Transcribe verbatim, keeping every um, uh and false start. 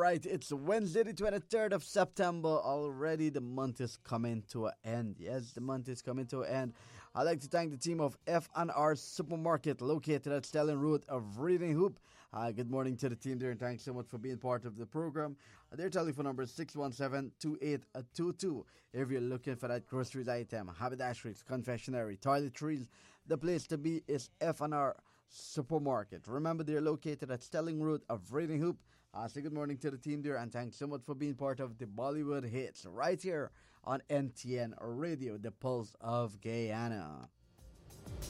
right, it's Wednesday, the twenty-third of September. Already the month is coming to an end. Yes, the month is coming to an end. I'd like to thank the team of F and R Supermarket located at Stelling Road of Reading Hoop. Uh, good morning to the team there, and thanks so much for being part of the program. Uh, their telephone number is six one seven, two eight two two. If you're looking for that groceries item, haberdasheries, confectionery, toiletries, the place to be is F and R Supermarket. Remember, they're located at Stelling Road of Reading Hoop. Uh, say good morning to the team there, and thanks so much for being part of the Bollywood Hits right here on N T N Radio, the Pulse of Guyana.